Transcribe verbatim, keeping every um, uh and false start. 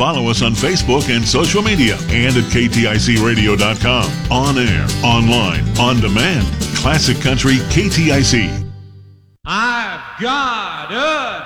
follow us on Facebook and social media and at K T I C radio dot com. On air, online, on demand. Classic Country K T I C. I've got a